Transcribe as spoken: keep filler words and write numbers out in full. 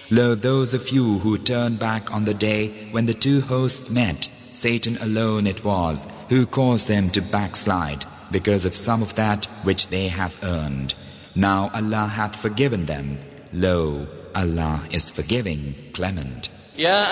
Lo, those of you who turn back on the day when the two hosts met, Satan alone it was who caused them to backslide because of some of that which they have earned. Now Allah hath forgiven them. Lo, Allah is forgiving, clement. يا